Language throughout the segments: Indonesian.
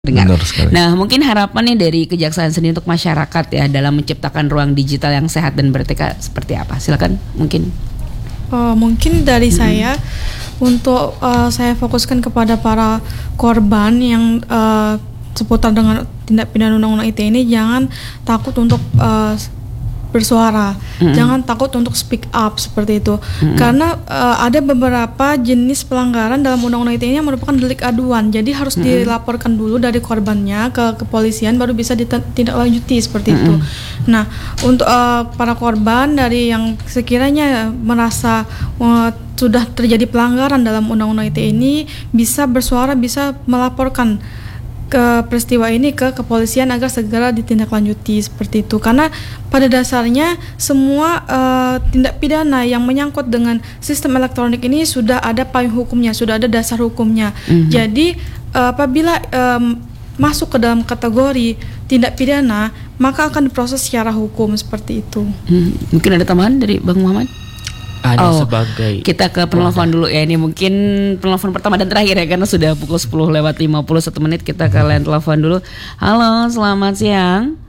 dengar. Nah, mungkin harapannya dari Kejaksaan sendiri untuk masyarakat ya dalam menciptakan ruang digital yang sehat dan beretika seperti apa? Silakan mungkin. Mungkin dari saya untuk saya fokuskan kepada para korban yang seputar dengan tindak pidana undang-undang ITE ini, jangan takut untuk bersuara, jangan takut untuk speak up seperti itu, karena ada beberapa jenis pelanggaran dalam undang-undang ITE ini yang merupakan delik aduan, jadi harus dilaporkan dulu dari korbannya ke kepolisian baru bisa ditindaklanjuti seperti itu. Nah, untuk para korban dari yang sekiranya merasa sudah terjadi pelanggaran dalam undang-undang ITE ini, bisa bersuara, bisa melaporkan ke peristiwa ini ke kepolisian agar segera ditindaklanjuti seperti itu, karena pada dasarnya semua tindak pidana yang menyangkut dengan sistem elektronik ini sudah ada payung hukumnya, sudah ada dasar hukumnya. Jadi apabila masuk ke dalam kategori tindak pidana, maka akan diproses secara hukum seperti itu. Mungkin ada tambahan dari Bang Muhammad? Sebagai kita ke penelpon dulu ya. Ini mungkin penelpon pertama dan terakhir ya, karena sudah pukul 10:51. Kita ke line telepon dulu. Halo, selamat siang.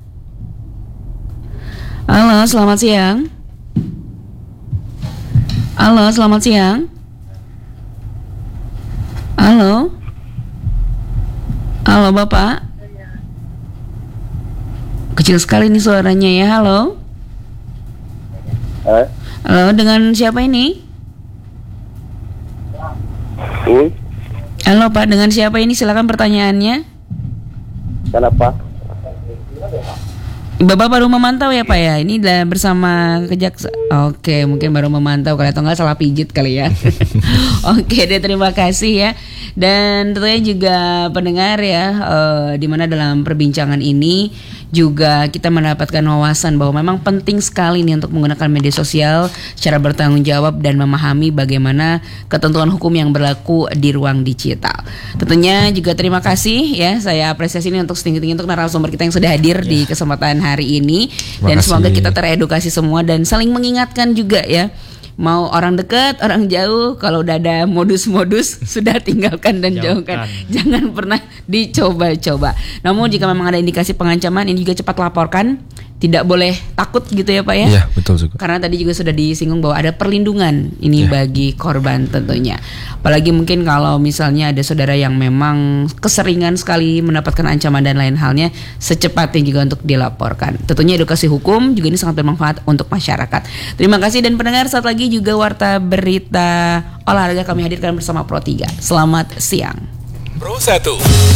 Halo, selamat siang. Halo, selamat siang. Halo. Halo Bapak. Kecil sekali nih suaranya ya. Halo. Halo, dengan siapa ini? Halo Pak, dengan siapa ini? Silakan pertanyaannya. Kenapa? Bapak baru memantau ya Pak ya? Ini bersama Kejaksaan. Oke, mungkin baru memantau kali, atau nggak salah pijit kali ya. Oke deh, terima kasih ya. Dan tentunya juga pendengar ya, dimana dalam perbincangan ini juga kita mendapatkan wawasan bahwa memang penting sekali nih untuk menggunakan media sosial secara bertanggung jawab dan memahami bagaimana ketentuan hukum yang berlaku di ruang digital. Tentunya juga terima kasih ya, saya apresiasi ini untuk setinggi-tinggi untuk narasumber kita yang sudah hadir di kesempatan hari ini. Dan semoga kita teredukasi semua dan saling mengingatkan juga ya. Mau orang dekat, orang jauh, kalau udah ada modus-modus sudah tinggalkan dan jauhkan. Jangan pernah dicoba-coba. Namun jika memang ada indikasi pengancaman, ini juga cepat laporkan. Tidak boleh takut gitu ya Pak ya. Iya, betul juga. Karena tadi juga sudah disinggung bahwa ada perlindungan ini bagi korban tentunya. Apalagi mungkin kalau misalnya ada saudara yang memang keseringan sekali mendapatkan ancaman dan lain halnya, secepatnya juga untuk dilaporkan. Tentunya edukasi hukum juga ini sangat bermanfaat untuk masyarakat. Terima kasih, dan pendengar, saat lagi juga Warta Berita Olahraga kami hadirkan bersama Pro 3. Selamat siang. Pro 1.